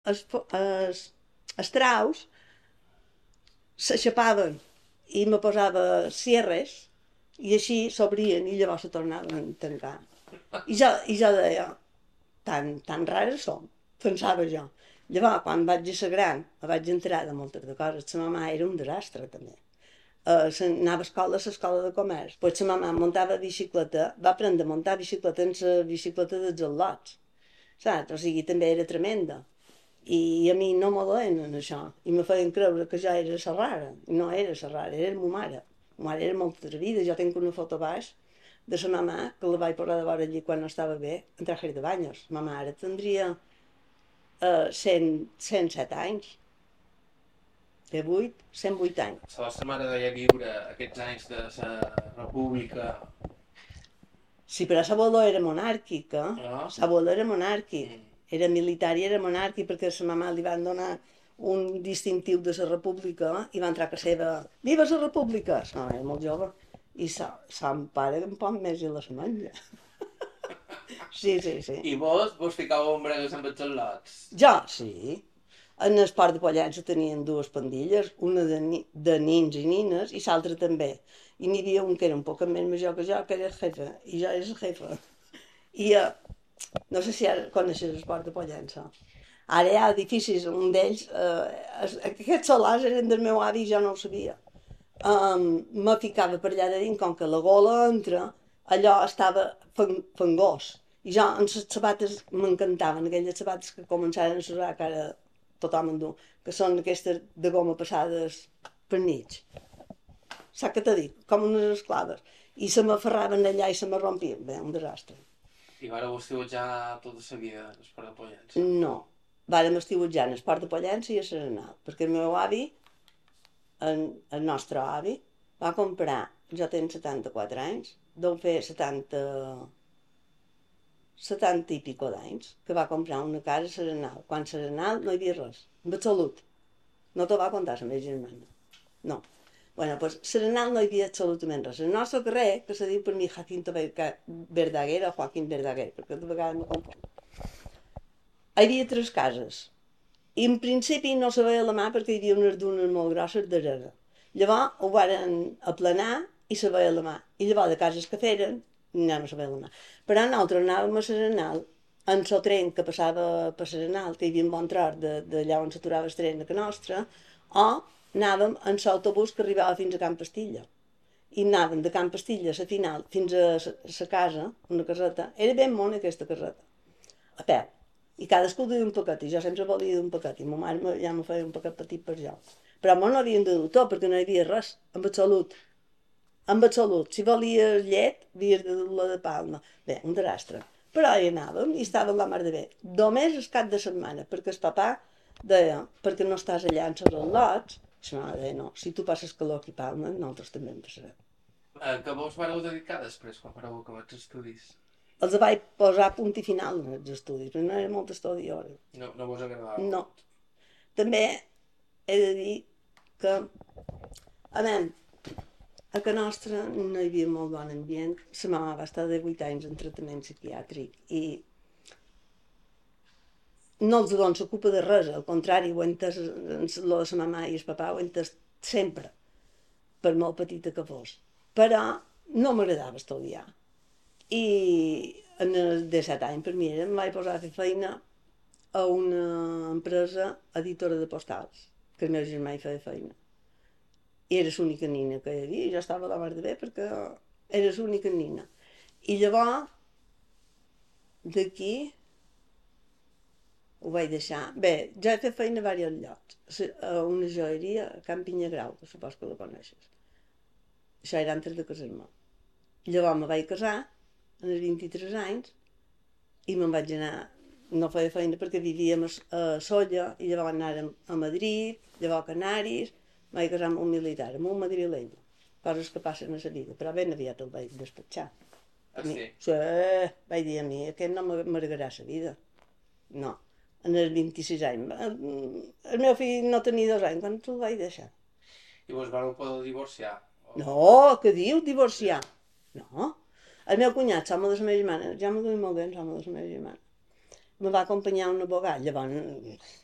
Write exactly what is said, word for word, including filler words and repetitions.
els, els, els traus s'aixapaven i me posava cierres i així s'obrien i llavors se tornaven a tancar. I jo, i jo deia, tan, tan rares som, pensava jo. Llavors, quan vaig ser gran, me vaig enterar de moltes de coses. La mama era un desastre, també. Uh, anava a escola, a l'escola de comerç. Pues la mama muntava bicicleta, va aprendre a muntar bicicleta en la bicicleta dels al·lots, saps? O sigui, també era tremenda. I a mi no me doen en això. I me feien creure que jo era la rara. I no era la rara, era ma mare. Ma mare era molt atrevida. Jo tinc una foto baix de la mamà que la vaig posar de vora allí quan no estava bé, en trajes de banyos. Ma mare tindria eh, cent, cent set anys. Té vuit, cent vuit anys. La vostra mare deia viure aquests anys de la república. Sí, però l'abuelo era monàrquica. Ah. L'abuelo era monàrquic. Mm. Era militar i era monàrquic perquè a la mamà li van donar un distintiu de la república i va entrar a casa seva, viva la república! No, era molt jove. I son pare un poc més i la semanya. Sí, sí, sí. I vos, vos ficàveu en bregues amb els al·lots? Jo, sí. En el Port de Pollença tenien dues pandilles, una de, ni de nins i nines i l'altra també. I n'hi havia un que era un poc més major que jo, que era el jefe, i jo era el jefe. I eh, no sé si ara coneixes el Port de Pollença. Ara hi ha edificis, un d'ells, eh, aquests solars eren del meu avi i jo no ho sabia. Um, me ficava per allà de dins, com que la gola entra, allò estava fangós. I jo, en les sabates, m'encantaven, aquelles sabates que començaren a usar, que ara tothom en du, que són aquestes de goma passades per mig. Saps què t'he dit? Com unes esclaves. I se m'aferraven allà i se me rompien. Bé, un desastre. I vareu estiuetjar tota la vida al Port de Pollença? No. Vàrem estiuetjar en el Port de Pollença i a Serenal, perquè el meu avi, el, el nostre avi, va comprar, jo tenc setanta-quatre anys, deu fer setanta, setanta i pico d'anys, que va comprar una casa a Serenal. Quan a Serenal no hi havia res, en absolut. No t'ho va contar la meva germana. No. Bueno, pues Serenal no hi havia absolutament res. El nostre carrer, que se diu per mi Jacinto Verdaguer o Joaquín Verdaguer, perquè de vegades me confon. Hi havia tres cases. I en principi no se veia la mà perquè hi havia unes dunes molt grosses darrere. Llavors ho varen aplanar i se veia la mà. I llavors de cases que feren, ja no se veia la mà. Però nosaltres anàvem a Serenal, en el tren que passava per Serenal, que hi havia un bon tros d'allà on s'aturava el tren a que nostra, o anàvem en l'autobús que arribava fins a Can Pastilla. I anàvem de Can Pastilla a la final fins a la casa, una caseta. Era ben mona aquesta caseta, a peu. I cadascú duia un paquet, i jo sempre volia d'un paquet, i ma mare ja me feia un paquet petit per jo. Però no n'havien de dur tot, perquè no hi havia res, en absolut. En absolut. Si volies llet, havies de dur-la de palma. Bé, un desastre. Però hi anàvem i estàvem la mar de bé. Només el cap de setmana, perquè el papà deia, perquè no estàs allà en els al·lots, i la mare deia, no, si tu passes calor aquí a Palma, nosaltres també en passarem. Eh, que vos vareu dedicar després, quan vareu acabar els estudis? Els vaig posar punt i final en els estudis, però no era molt estudi ara. No, no vos agradava? No. També he de dir que, a veure, a que nostra no hi havia molt bon ambient. La mama va estar de vuit anys en tractament psiquiàtric i no els dono la culpa de res, al contrari, ho he entès, lo de la mama i el papà ho he entès sempre, per molt petita que fos. Però no m'agradava estudiar. I en els disset anys per mi em vaig posar a fer feina a una empresa editora de postals, que el meu germà hi feia feina. I era l'única nina que hi havia, i jo estava a la mar de bé perquè era l'única nina. I llavors, d'aquí, ho vaig deixar. Bé, ja he fet feina a diversos llocs. A una joieria a Can Pinyagrau, que supos que la coneixes. Això era antes de casar-me. Llavors me vaig casar, als vint-i-tres anys, i me'n vaig anar, no feia feina perquè vivíem a Solla, i llavors anàrem a Madrid, llavors a Canaris, em vaig casar amb un militar, amb un madrileny, coses que passen a la vida, però ben aviat el vaig despatxar. Ah, sí? Sí, vaig dir a mi, aquest no m'amargarà la vida. No, en els vint-i-sis anys. El meu fill no tenia dos anys, quan te'l vaig deixar. I vos vareu poder divorciar? O... No, què dius, divorciar? No. El meu cunyat, l'home de la meva germana, ja m'ho duia molt bé, l'home de la meva germana, me va acompanyar un abogat, llavors